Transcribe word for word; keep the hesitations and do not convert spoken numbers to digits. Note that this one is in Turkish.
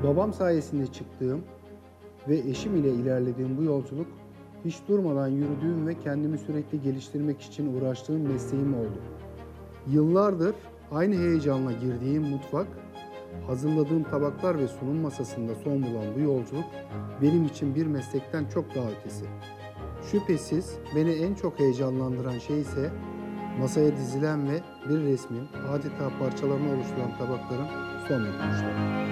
Babam sayesinde çıktığım ve eşim ile ilerlediğim bu yolculuk hiç durmadan yürüdüğüm ve kendimi sürekli geliştirmek için uğraştığım mesleğim oldu. Yıllardır aynı heyecanla girdiğim mutfak, hazırladığım tabaklar ve sunum masasında son bulan bu yolculuk benim için bir meslekten çok daha ötesi. Şüphesiz beni en çok heyecanlandıran şey ise masaya dizilen ve bir resmin adeta parçalarına oluşturan tabakların son dokunuşları.